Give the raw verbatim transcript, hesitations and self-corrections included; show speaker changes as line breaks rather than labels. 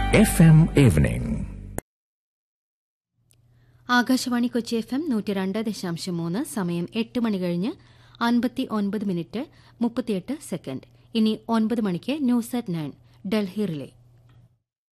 F M evening.
Akashvani Kochi F M നൂറ്റി രണ്ട് ദശാംശം മൂന്ന്. സമയം എട്ട് മണി കഴിഞ്ഞ് അൻപത്തി ഒൻപത് മിനിറ്റ് മുപ്പത്തിയെട്ട് സെക്കൻഡ്. ഇനി ഒൻപത് മണിക്ക് news at nine Delhi relay.